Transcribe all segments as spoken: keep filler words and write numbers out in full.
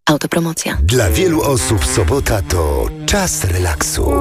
Autopromocja. Dla wielu osób sobota to czas relaksu.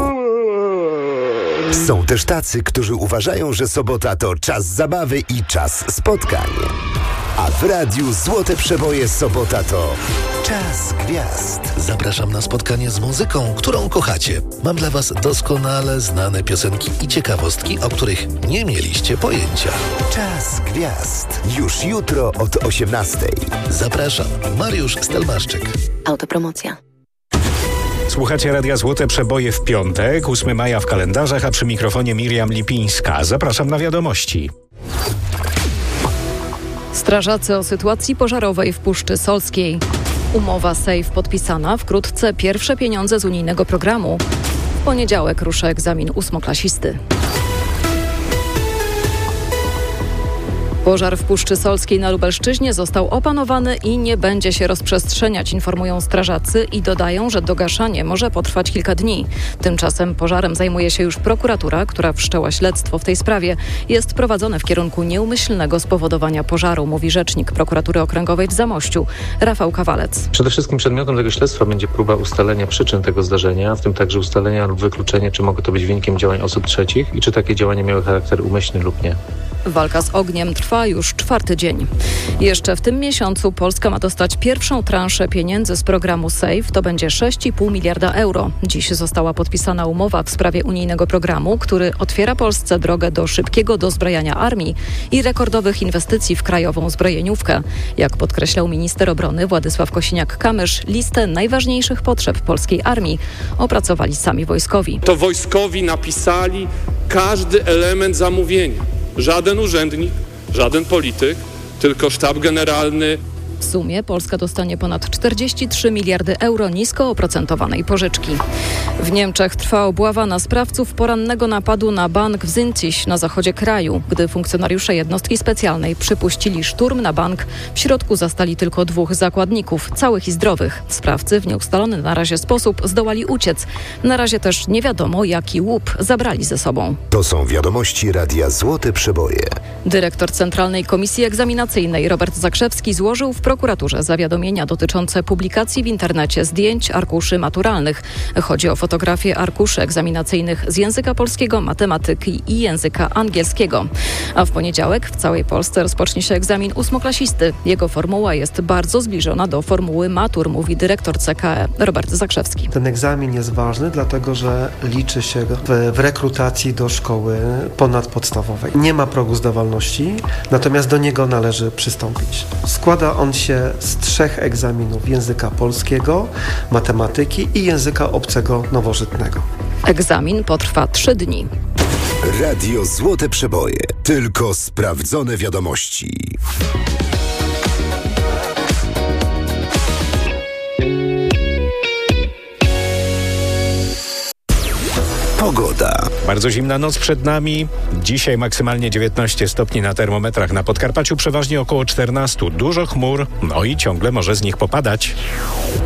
Są też tacy, którzy uważają, że sobota to czas zabawy i czas spotkań. A w radiu Złote Przeboje sobota to czas gwiazd. Zapraszam na spotkanie z muzyką, którą kochacie. Mam dla Was doskonale znane piosenki i ciekawostki, o których nie mieliście pojęcia. Czas gwiazd. Już jutro od osiemnastej. Zapraszam, Mariusz Stelmaszczyk. Autopromocja. Słuchacie Radia Złote Przeboje w piątek, ósmego maja w kalendarzach, a przy mikrofonie Miriam Lipińska. Zapraszam na wiadomości. Strażacy o sytuacji pożarowej w Puszczy Solskiej. Umowa SAFE podpisana, wkrótce pierwsze pieniądze z unijnego programu. W poniedziałek ruszy egzamin ósmoklasisty. Pożar w Puszczy Solskiej na Lubelszczyźnie został opanowany i nie będzie się rozprzestrzeniać, informują strażacy i dodają, że dogaszanie może potrwać kilka dni. Tymczasem pożarem zajmuje się już prokuratura, która wszczęła śledztwo w tej sprawie. Jest prowadzone w kierunku nieumyślnego spowodowania pożaru, mówi rzecznik prokuratury okręgowej w Zamościu, Rafał Kawalec. Przede wszystkim przedmiotem tego śledztwa będzie próba ustalenia przyczyn tego zdarzenia, w tym także ustalenia lub wykluczenia, czy mogło to być wynikiem działań osób trzecich i czy takie działania miały charakter umyślny lub nie. Walka z ogniem trwa już czwarty dzień. Jeszcze w tym miesiącu Polska ma dostać pierwszą transzę pieniędzy z programu SAFE. To będzie sześć i pół miliarda euro. Dziś została podpisana umowa w sprawie unijnego programu, który otwiera Polsce drogę do szybkiego dozbrajania armii i rekordowych inwestycji w krajową zbrojeniówkę. Jak podkreślał minister obrony Władysław Kosiniak-Kamysz, listę najważniejszych potrzeb polskiej armii opracowali sami wojskowi. To wojskowi napisali każdy element zamówienia. Żaden urzędnik, żaden polityk, tylko sztab generalny. W sumie Polska dostanie ponad czterdzieści trzy miliardy euro nisko oprocentowanej pożyczki. W Niemczech trwa obława na sprawców porannego napadu na bank w Zinzig na zachodzie kraju. Gdy funkcjonariusze jednostki specjalnej przypuścili szturm na bank, w środku zastali tylko dwóch zakładników, całych i zdrowych. Sprawcy w nieustalony na razie sposób zdołali uciec. Na razie też nie wiadomo, jaki łup zabrali ze sobą. To są wiadomości Radia Złote Przeboje. Dyrektor Centralnej Komisji Egzaminacyjnej Robert Zakrzewski złożył w prokuraturze zawiadomienia dotyczące publikacji w internecie zdjęć arkuszy maturalnych. Chodzi o fotografie arkuszy egzaminacyjnych z języka polskiego, matematyki i języka angielskiego. A w poniedziałek w całej Polsce rozpocznie się egzamin ósmoklasisty. Jego formuła jest bardzo zbliżona do formuły matur, mówi dyrektor C K E Robert Zakrzewski. Ten egzamin jest ważny, dlatego że liczy się w, w rekrutacji do szkoły ponadpodstawowej. Nie ma progu zdawalności, natomiast do niego należy przystąpić. Składa on się z trzech egzaminów: języka polskiego, matematyki i języka obcego nowożytnego. Egzamin potrwa trzy dni. Radio Złote Przeboje. Tylko sprawdzone wiadomości. Pogoda. Bardzo zimna noc przed nami. Dzisiaj maksymalnie dziewiętnaście stopni na termometrach. Na Podkarpaciu przeważnie około czternaście. Dużo chmur, no i ciągle może z nich popadać.